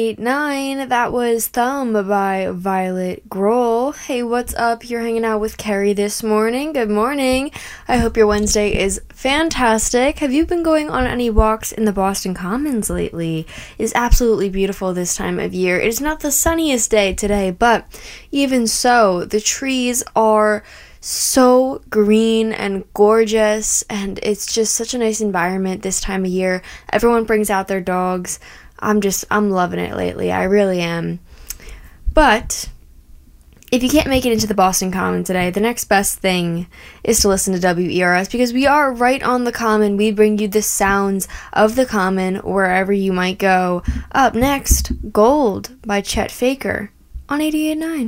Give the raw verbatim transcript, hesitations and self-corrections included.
eighty-eight point nine, that was Thumb by Violet Grohl. Hey, what's up? You're hanging out with Carrie this morning. Good morning. I hope your Wednesday is fantastic. Have you been going on any walks in the Boston Commons lately? It is absolutely beautiful this time of year. It is not the sunniest day today, but even so, the trees are so green and gorgeous, and it's just such a nice environment this time of year. Everyone brings out their dogs. I'm just, I'm loving it lately. I really am. But if you can't make it into the Boston Common today, the next best thing is to listen to W E R S, because we are right on the Common. We bring you the sounds of the Common wherever you might go. Up next, Gold by Chet Faker on eighty-eight point nine.